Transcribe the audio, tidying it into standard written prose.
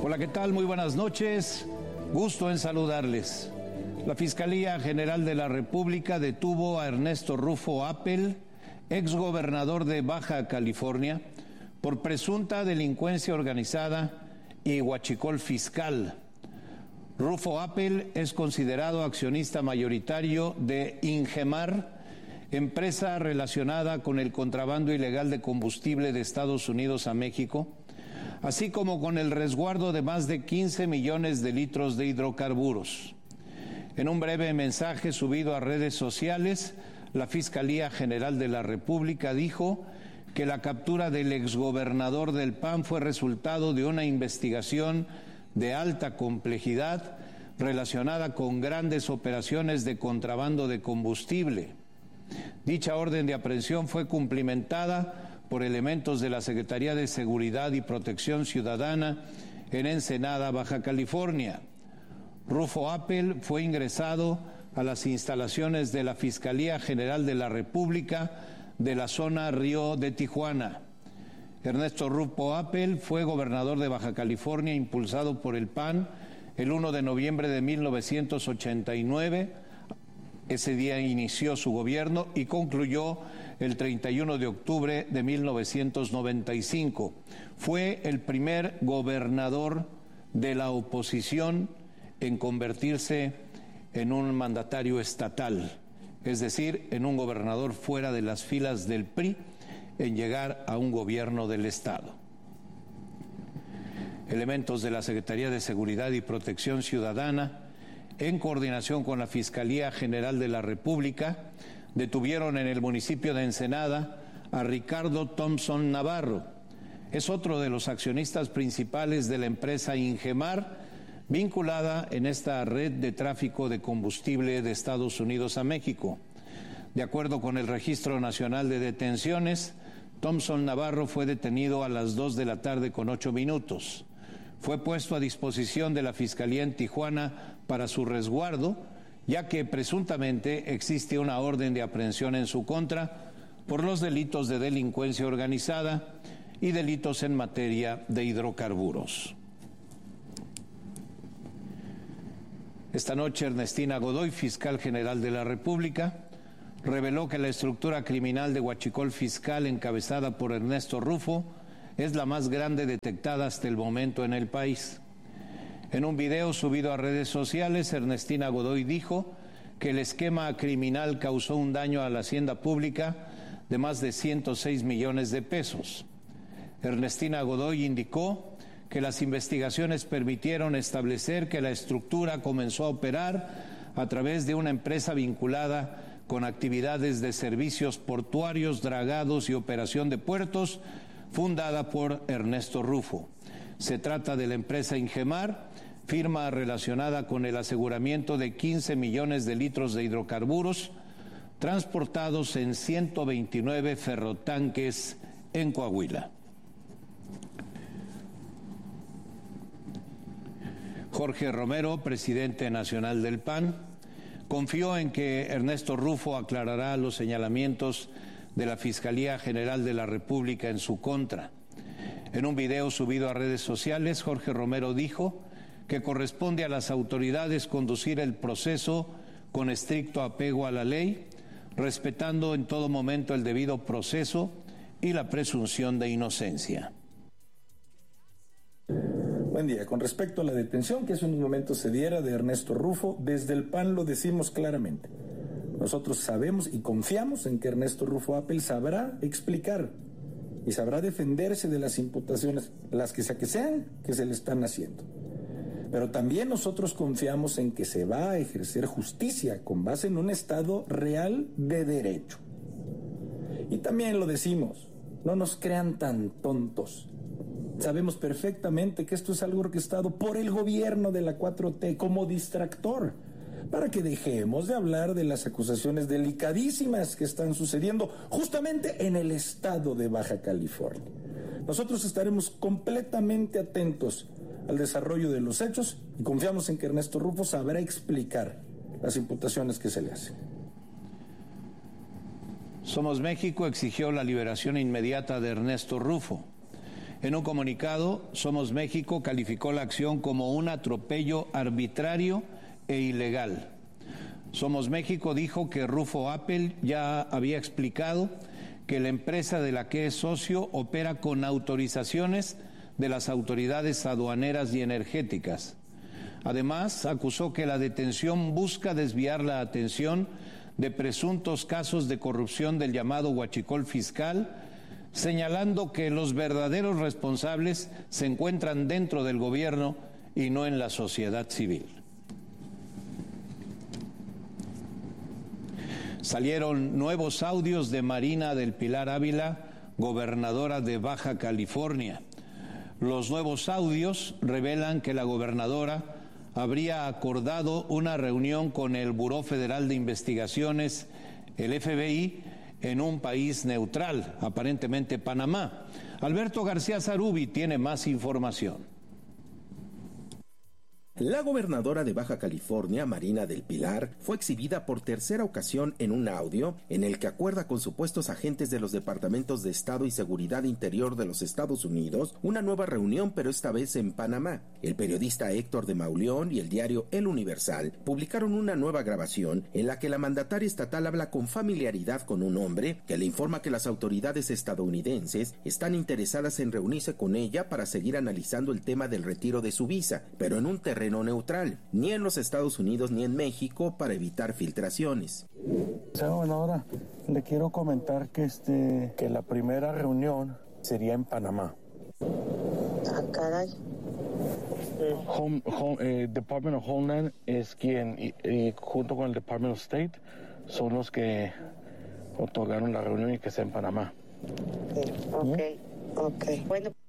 Hola, ¿qué tal? Muy buenas noches. Gusto en saludarles. La Fiscalía General de la República detuvo a Ernesto Rufo Appel, exgobernador de Baja California, por presunta delincuencia organizada y huachicol fiscal. Rufo Appel es considerado accionista mayoritario de Ingemar, empresa relacionada con el contrabando ilegal de combustible de Estados Unidos a México, así como con el resguardo de más de 15 millones de litros de hidrocarburos. En un breve mensaje subido a redes sociales, la Fiscalía General de la República dijo que la captura del exgobernador del PAN fue resultado de una investigación de alta complejidad relacionada con grandes operaciones de contrabando de combustible. Dicha orden de aprehensión fue cumplimentada por elementos de la Secretaría de Seguridad y Protección Ciudadana en Ensenada, Baja California. Rufo Appel fue ingresado a las instalaciones de la Fiscalía General de la República de la zona Río de Tijuana. Ernesto Rufo Appel fue gobernador de Baja California impulsado por el PAN el 1 de noviembre de 1989. Ese día inició su gobierno y concluyó el 31 de octubre de 1995. Fue el primer gobernador de la oposición en convertirse en un mandatario estatal, es decir, en un gobernador fuera de las filas del PRI, en llegar a un gobierno del Estado. Elementos de la Secretaría de Seguridad y Protección Ciudadana, en coordinación con la Fiscalía General de la República, detuvieron en el municipio de Ensenada a Ricardo Thompson Navarro. Es otro de los accionistas principales de la empresa Ingemar, vinculada en esta red de tráfico de combustible de Estados Unidos a México. De acuerdo con el Registro Nacional de Detenciones, Thompson Navarro fue detenido a las 2 de la tarde con 8 minutos. Fue puesto a disposición de la Fiscalía en Tijuana para su resguardo, ya que presuntamente existe una orden de aprehensión en su contra por los delitos de delincuencia organizada y delitos en materia de hidrocarburos. Esta noche, Ernestina Godoy, fiscal general de la República, reveló que la estructura criminal de huachicol fiscal encabezada por Ernesto Rufo es la más grande detectada hasta el momento en el país. En un video subido a redes sociales, Ernestina Godoy dijo que el esquema criminal causó un daño a la hacienda pública de más de 106 millones de pesos. Ernestina Godoy indicó que las investigaciones permitieron establecer que la estructura comenzó a operar a través de una empresa vinculada con actividades de servicios portuarios, dragados y operación de puertos, fundada por Ernesto Rufo. Se trata de la empresa Ingemar, firma relacionada con el aseguramiento de 15 millones de litros de hidrocarburos transportados en 129 ferrotanques en Coahuila. Jorge Romero, presidente nacional del PAN, confió en que Ernesto Rufo aclarará los señalamientos de la Fiscalía General de la República en su contra. En un video subido a redes sociales, Jorge Romero dijo que corresponde a las autoridades conducir el proceso con estricto apego a la ley, respetando en todo momento el debido proceso y la presunción de inocencia. Buen día. Con respecto a la detención que hace unos momentos se diera de Ernesto Rufo, desde el PAN lo decimos claramente. Nosotros sabemos y confiamos en que Ernesto Rufo Appel sabrá explicar y sabrá defenderse de las imputaciones, las que sean, que se le están haciendo. Pero también nosotros confiamos en que se va a ejercer justicia con base en un Estado real de derecho. Y también lo decimos, no nos crean tan tontos. Sabemos perfectamente que esto es algo orquestado por el gobierno de la 4T como distractor, para que dejemos de hablar de las acusaciones delicadísimas que están sucediendo justamente en el estado de Baja California. Nosotros estaremos completamente atentos al desarrollo de los hechos y confiamos en que Ernesto Rufo sabrá explicar las imputaciones que se le hacen. Somos México exigió la liberación inmediata de Ernesto Rufo. En un comunicado, Somos México calificó la acción como un atropello arbitrario e ilegal. Somos México dijo que Rufo Appel ya había explicado que la empresa de la que es socio opera con autorizaciones de las autoridades aduaneras y energéticas. Además, acusó que la detención busca desviar la atención de presuntos casos de corrupción del llamado huachicol fiscal, señalando que los verdaderos responsables se encuentran dentro del gobierno y no en la sociedad civil. Salieron nuevos audios de Marina del Pilar Ávila, gobernadora de Baja California. Los nuevos audios revelan que la gobernadora habría acordado una reunión con el Buró Federal de Investigaciones, el FBI, en un país neutral, aparentemente Panamá. Alberto García Zarubi tiene más información. La gobernadora de Baja California, Marina del Pilar, fue exhibida por tercera ocasión en un audio en el que acuerda con supuestos agentes de los departamentos de Estado y Seguridad Interior de los Estados Unidos una nueva reunión, pero esta vez en Panamá. El periodista Héctor de Mauleón y el diario El Universal publicaron una nueva grabación en la que la mandataria estatal habla con familiaridad con un hombre que le informa que las autoridades estadounidenses están interesadas en reunirse con ella para seguir analizando el tema del retiro de su visa, pero en un terreno neutral, ni en los Estados Unidos ni en México, para evitar filtraciones. Bueno, ahora le quiero comentar que la primera reunión sería en Panamá. Ah, caray. Department of Homeland es quien, y junto con el Department of State, son los que otorgaron la reunión y que sea en Panamá. Ok. Bueno.